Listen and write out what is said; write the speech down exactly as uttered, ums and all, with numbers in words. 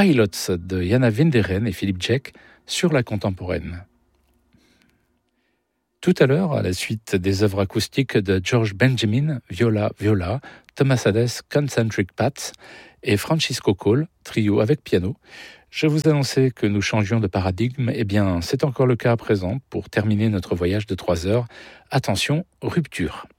Pilots de Jana Winderen et Philippe Djeck sur la contemporaine. Tout à l'heure, à la suite des œuvres acoustiques de George Benjamin, viola, viola, Thomas Hades, Concentric Pats et Francisco Cole, trio avec piano, je vous annonçais que nous changions de paradigme. Eh bien, c'est encore le cas à présent pour terminer notre voyage de trois heures. Attention, rupture.